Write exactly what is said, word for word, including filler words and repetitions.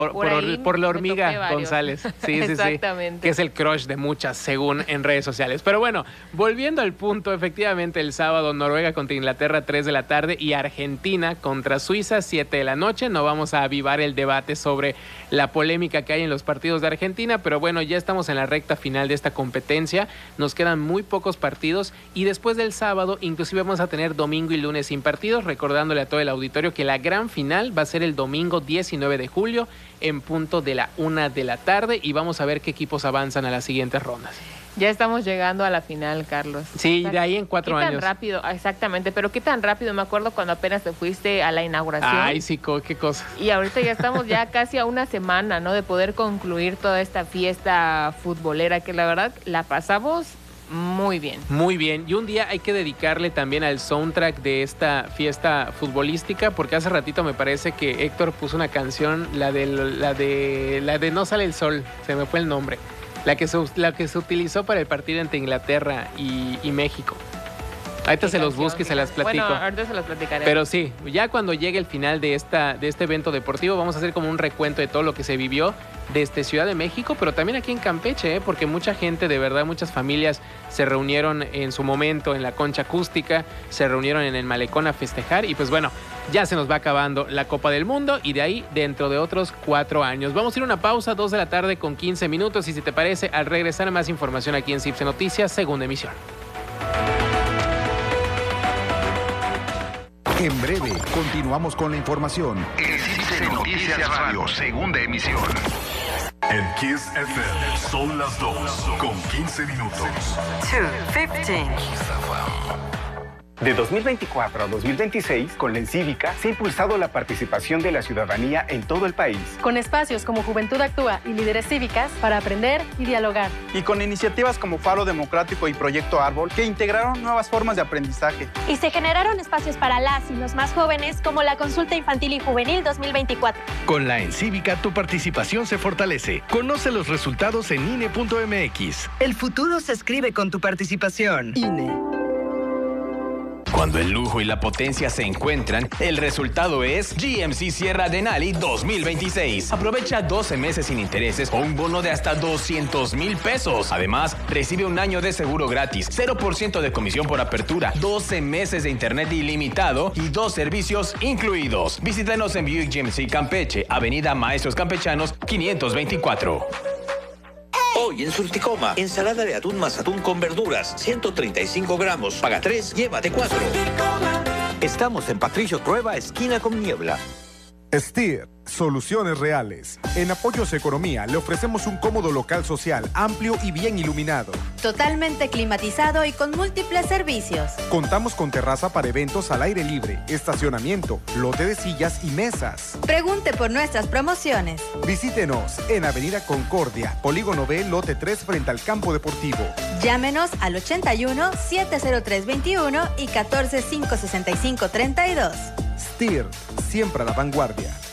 Por, por, ahí por la hormiga González. Sí, sí, Exactamente. sí. Que es el crush de muchas, según en redes sociales. Pero bueno, volviendo al punto, efectivamente, el sábado Noruega contra Inglaterra, tres de la tarde, y Argentina contra Suiza, siete de la noche. No vamos a avivar el debate sobre la polémica que hay en los partidos de Argentina, pero bueno, ya estamos en la recta final de esta competencia. Nos quedan muy pocos partidos y después del sábado, inclusive vamos a tener domingo y lunes sin partidos, recordándole a todo el auditorio que la gran final va a ser el domingo diecinueve de julio, en punto de la una de la tarde, y vamos a ver qué equipos avanzan a las siguientes rondas. Ya estamos llegando a la final, Carlos. Sí, o sea, de ahí en cuatro ¿qué años. ¿Qué tan rápido? Exactamente, pero ¿qué tan rápido? Me acuerdo cuando apenas te fuiste a la inauguración. Ay, sí, qué cosa. Y ahorita ya estamos ya casi a una semana, ¿no? De poder concluir toda esta fiesta futbolera, que la verdad la pasamos muy bien. Muy bien. Y un día hay que dedicarle también al soundtrack de esta fiesta futbolística, porque hace ratito me parece que Héctor puso una canción, la de la de la de No sale el sol, se me fue el nombre. La que se, la que se utilizó para el partido entre Inglaterra y, y México. Ahorita se los busco y se las platico. Bueno, ahorita se las platicaré. Pero sí, ya cuando llegue el final de, esta, de este evento deportivo, vamos a hacer como un recuento de todo lo que se vivió desde Ciudad de México, pero también aquí en Campeche, ¿eh? Porque mucha gente, de verdad, muchas familias se reunieron en su momento en la concha acústica, se reunieron en el malecón a festejar y pues bueno, ya se nos va acabando la Copa del Mundo y de ahí dentro de otros cuatro años. Vamos a ir a una pausa, dos de la tarde con quince minutos y si te parece, al regresar más información aquí en Cipse Noticias, segunda emisión. En breve, continuamos con la información. En Cipse Noticias Radio, segunda emisión. En Kiss F M son las dos con quince minutos. two fifteen. De dos mil veinticuatro a dos mil veintiséis, con la Encívica se ha impulsado la participación de la ciudadanía en todo el país. Con espacios como Juventud Actúa y Líderes Cívicas para aprender y dialogar. Y con iniciativas como Faro Democrático y Proyecto Árbol que integraron nuevas formas de aprendizaje. Y se generaron espacios para las y los más jóvenes como la Consulta Infantil y Juvenil dos mil veinticuatro. Con la Encívica tu participación se fortalece. Conoce los resultados en I N E punto M X. El futuro se escribe con tu participación. I N E. Cuando el lujo y la potencia se encuentran, el resultado es G M C Sierra Denali dos mil veintiséis. Aprovecha doce meses sin intereses o un bono de hasta doscientos mil pesos. Además, recibe un año de seguro gratis, cero por ciento de comisión por apertura, doce meses de internet ilimitado y dos servicios incluidos. Visítanos en Buick G M C Campeche, Avenida Maestros Campechanos, quinientos veinticuatro. Hoy en Surticoma, ensalada de atún más atún con verduras, ciento treinta y cinco gramos. Paga tres, llévate cuatro. Estamos en Patricio Trueba, esquina con Niebla. Steer, soluciones reales. En Apoyos Economía le ofrecemos un cómodo local social, amplio y bien iluminado. Totalmente climatizado y con múltiples servicios. Contamos con terraza para eventos al aire libre, estacionamiento, lote de sillas y mesas. Pregunte por nuestras promociones. Visítenos en Avenida Concordia, Polígono B, lote tres frente al campo deportivo. Llámenos al ochenta y uno, setecientos tres veintiuno y catorce, quinientos sesenta y cinco, treinta y dos. Steer, siempre a la vanguardia.